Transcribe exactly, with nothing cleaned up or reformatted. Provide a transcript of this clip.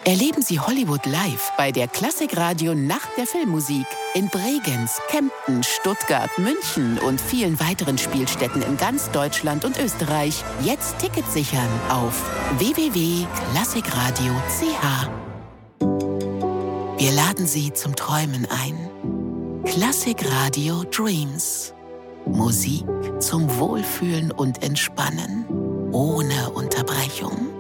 Erleben Sie Hollywood live bei der Klassikradio Nacht der Filmmusik in Bregenz, Kempten, Stuttgart, München und vielen weiteren Spielstätten in ganz Deutschland und Österreich. Jetzt Tickets sichern auf w w w punkt klassikradio punkt c h. Wir laden Sie zum Träumen ein. Klassikradio Dreams. Musik zum Wohlfühlen und Entspannen ohne Unterbrechung.